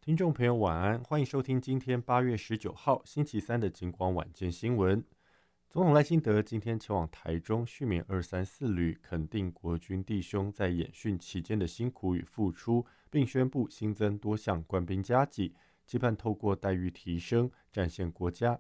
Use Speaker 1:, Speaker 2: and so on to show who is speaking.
Speaker 1: 听众朋友晚安，欢迎收听今天8月19号星期三的警广晚间新闻。总统赖清德今天前往台中续勉234旅，肯定国军弟兄在演训期间的辛苦与付出，并宣布新增多项官兵加给，期盼透过待遇提升，展现国家